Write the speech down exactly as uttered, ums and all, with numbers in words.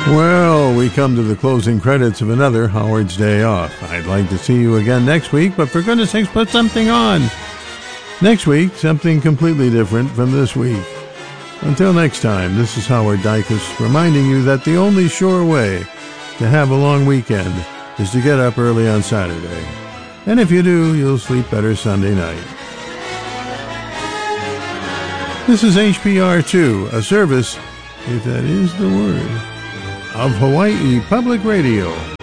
Well, we come to the closing credits of another Howard's Day Off. I'd like to see you again next week, but for goodness sakes, put something on. Next week, something completely different from this week. Until next time, this is Howard Dykus reminding you that the only sure way to have a long weekend is to get up early on Saturday. And if you do, you'll sleep better Sunday night. This is H P R two, a service, if that is the word, of Hawaii Public Radio.